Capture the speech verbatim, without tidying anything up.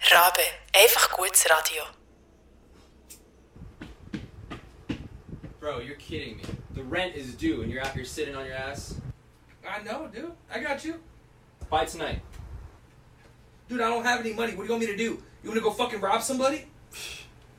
Rabe, einfach gutes Radio. Bro, you're kidding me. The rent is due and you're out here sitting on your ass. I know, dude. I got you. Buy tonight. Dude, I don't have any money. What do you want me to do? You want to go fucking rob somebody?